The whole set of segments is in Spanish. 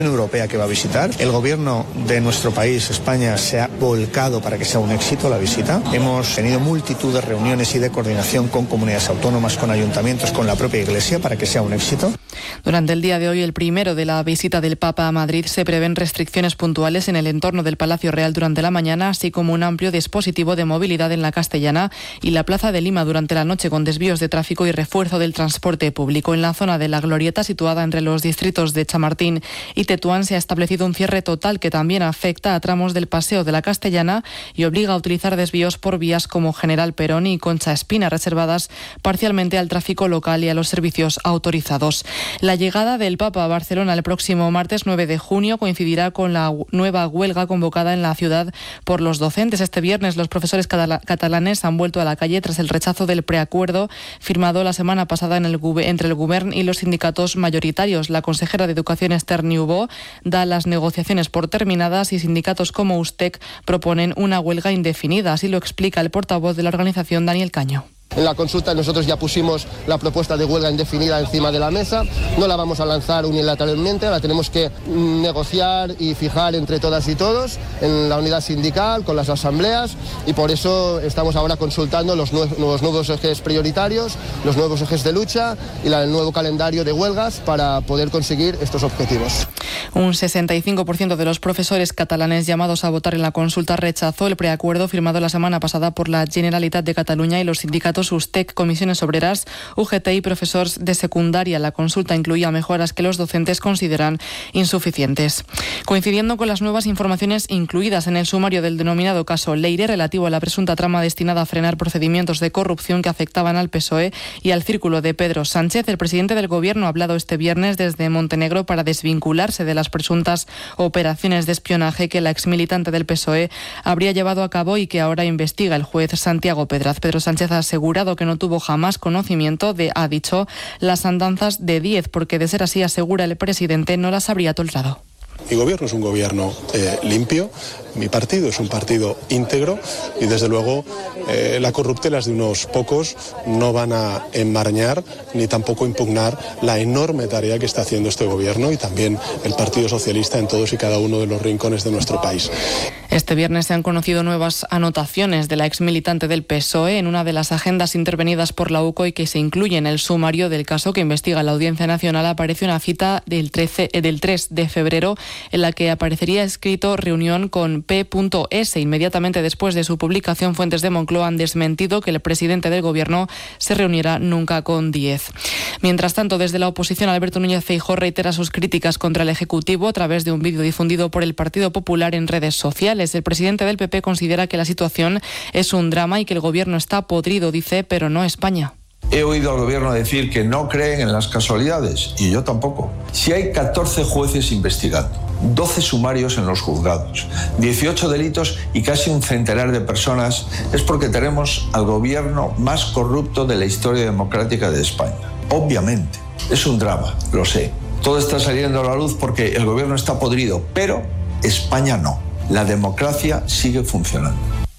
Europea que va a visitar. El gobierno de nuestro país, España, se ha volcado para que sea un éxito la visita. Hemos tenido multitud de reuniones y de coordinación con comunidades autónomas, con ayuntamientos, con la propia Iglesia para que sea un éxito. Durante el día de hoy, el primero de la visita del Papa a Madrid, se prevén restricciones puntuales en el entorno del Palacio Real durante la mañana, así como un amplio dispositivo de movilidad en la Castellana y la Plaza de Lima durante la noche, con desvíos de tráfico y refuerzo del transporte público. En la zona de la Glorieta, situada entre los distritos de Chamartín y Tetuán, se ha establecido un cierre total que también afecta a tramos del Paseo de la Castellana y obliga a utilizar desvíos por vías como General Perón y Concha Espina, reservadas parcialmente al tráfico local y a los servicios autorizados. La llegada del Papa a Barcelona el próximo martes 9 de junio coincidirá con la nueva huelga convocada en la ciudad por los docentes. Este viernes los profesores catalanes han vuelto a la calle tras el rechazo del preacuerdo firmado la semana pasada entre el Govern y los sindicatos mayoritarios. La consejera de Educación, Esther Niubó, da las negociaciones por terminadas y sindicatos como USTEC proponen una huelga indefinida. Así lo explica el portavoz de la organización, Daniel Caño. En la consulta nosotros ya pusimos la propuesta de huelga indefinida encima de la mesa. No la vamos a lanzar unilateralmente, la tenemos que negociar y fijar entre todas y todos en la unidad sindical, con las asambleas, y por eso estamos ahora consultando los nuevos ejes prioritarios, los nuevos ejes de lucha y el nuevo calendario de huelgas para poder conseguir estos objetivos. Un 65% de los profesores catalanes llamados a votar en la consulta rechazó el preacuerdo firmado la semana pasada por la Generalitat de Cataluña y los sindicatos USTEC, Comisiones Obreras, UGT y profesores de secundaria. La consulta incluía mejoras que los docentes consideran insuficientes. Coincidiendo con las nuevas informaciones incluidas en el sumario del denominado caso Leire, relativo a la presunta trama destinada a frenar procedimientos de corrupción que afectaban al PSOE y al círculo de Pedro Sánchez, el presidente del Gobierno ha hablado este viernes desde Montenegro para desvincularse de las presuntas operaciones de espionaje que la exmilitante del PSOE habría llevado a cabo y que ahora investiga el juez Santiago Pedraz. Pedro Sánchez ha asegurado que no tuvo jamás conocimiento de, ha dicho, las andanzas de Díez, porque de ser así, asegura el presidente, no las habría tolerado. Mi gobierno es un gobierno limpio, mi partido es un partido íntegro y desde luego las corruptelas de unos pocos no van a enmarañar ni tampoco impugnar la enorme tarea que está haciendo este gobierno y también el Partido Socialista en todos y cada uno de los rincones de nuestro país. Este viernes se han conocido nuevas anotaciones de la exmilitante del PSOE en una de las agendas intervenidas por la UCO y que se incluye en el sumario del caso que investiga la Audiencia Nacional. Aparece una cita del 3 de febrero en la que aparecería escrito reunión con P.S. Inmediatamente después de su publicación, fuentes de Moncloa han desmentido que el presidente del Gobierno se reuniera nunca con Díez. Mientras tanto, desde la oposición, Alberto Núñez Feijóo reitera sus críticas contra el Ejecutivo a través de un vídeo difundido por el Partido Popular en redes sociales. El presidente del PP considera que la situación es un drama y que el Gobierno está podrido, dice, pero no España. He oído al gobierno decir que no creen en las casualidades, y yo tampoco. Si hay 14 jueces investigando, 12 sumarios en los juzgados, 18 delitos y casi un centenar de personas, es porque tenemos al gobierno más corrupto de la historia democrática de España. Obviamente, es un drama, lo sé. Todo está saliendo a la luz porque el gobierno está podrido, pero España no. La democracia sigue funcionando.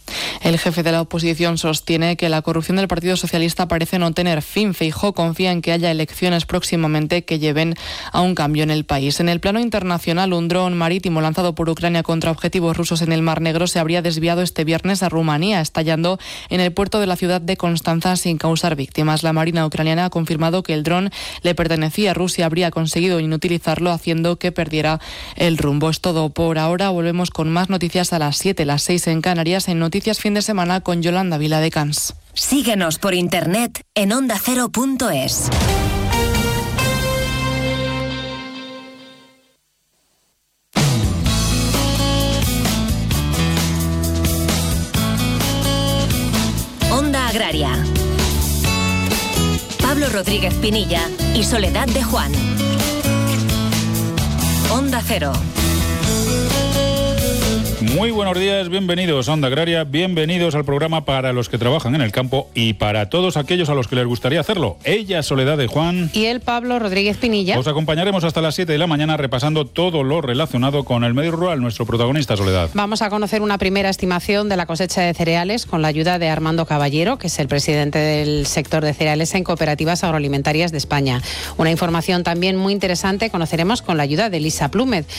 El jefe de la oposición sostiene que la corrupción del Partido Socialista parece no tener fin. Feijóo confía en que haya elecciones próximamente que lleven a un cambio en el país. En el plano internacional, un dron marítimo lanzado por Ucrania contra objetivos rusos en el Mar Negro se habría desviado este viernes a Rumanía, estallando en el puerto de la ciudad de Constanza sin causar víctimas. La Marina ucraniana ha confirmado que el dron le pertenecía a Rusia, habría conseguido inutilizarlo, haciendo que perdiera el rumbo. Es todo por ahora. Volvemos con más noticias a las 7, las 6 en Canarias, en Noticias Fin de Semana con Yolanda Viladecans. Síguenos por internet en ondacero.es. Onda Agraria. Pablo Rodríguez Pinilla y Soledad de Juan. Onda Cero. Muy buenos días, bienvenidos a Onda Agraria, bienvenidos al programa para los que trabajan en el campo y para todos aquellos a los que les gustaría hacerlo. Ella, Soledad de Juan. Y él, Pablo Rodríguez Pinilla. Os acompañaremos hasta las 7 de la mañana repasando todo lo relacionado con el medio rural. Nuestro protagonista, Soledad. Vamos a conocer una primera estimación de la cosecha de cereales con la ayuda de Armando Caballero, que es el presidente del sector de cereales en Cooperativas Agroalimentarias de España. Una información también muy interesante conoceremos con la ayuda de Elisa Plúmez.